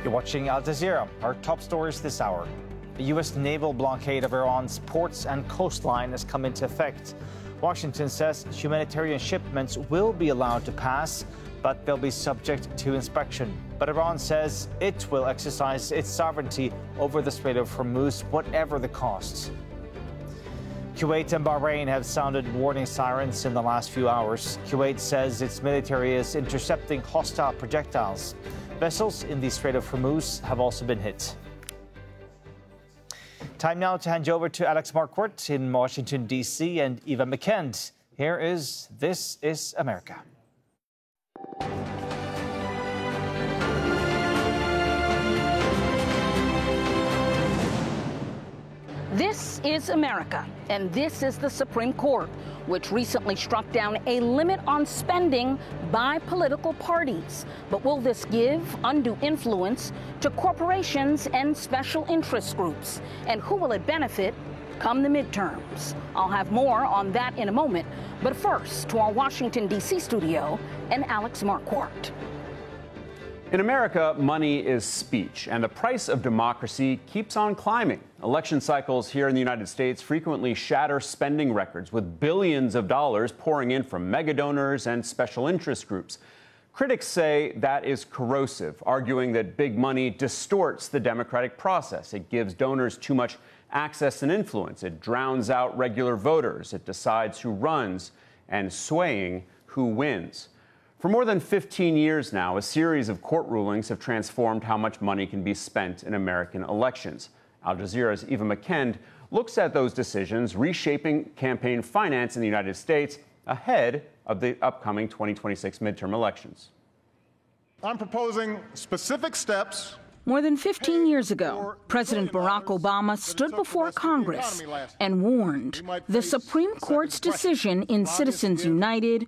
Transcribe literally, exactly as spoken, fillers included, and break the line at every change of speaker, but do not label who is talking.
You're watching Al Jazeera. Our top stories this hour. The U S naval blockade of Iran's ports and coastline has come into effect. Washington says humanitarian shipments will be allowed to pass, but they'll be subject to inspection. But Iran says it will exercise its sovereignty over the Strait of Hormuz, whatever the costs. Kuwait and Bahrain have sounded warning sirens in the last few hours. Kuwait says its military is intercepting hostile projectiles. Vessels in the Strait of Hormuz have also been hit. Time now to hand you over to Alex Marquardt in Washington, D C, and Eva McKend. Here is This is America.
This is America, and this is the Supreme Court, which recently struck down a limit on spending by political parties. But will this give undue influence to corporations and special interest groups? And who will it benefit come the midterms? I'll have more on that in a moment. But first, to our Washington, D C studio and Alex Marquardt.
In America, money is speech, and the price of democracy keeps on climbing. Election cycles here in the United States frequently shatter spending records, with billions of dollars pouring in from mega donors and special interest groups. Critics say that is corrosive, arguing that big money distorts the democratic process. It gives donors too much access and influence. It drowns out regular voters. It decides who runs, and swaying who wins. For more than fifteen years now, a series of court rulings have transformed how much money can be spent in American elections. Al Jazeera's Eva McKend looks at those decisions, reshaping campaign finance in the United States ahead of the upcoming twenty twenty-six midterm elections.
I'm proposing specific steps.
More than fifteen years ago, President Barack Obama stood before Congress and warned the Supreme Court's decision in Citizens United